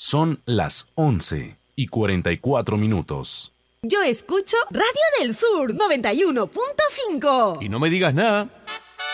Son las 11:44. Yo escucho Radio del Sur 91.5. Y no me digas nada.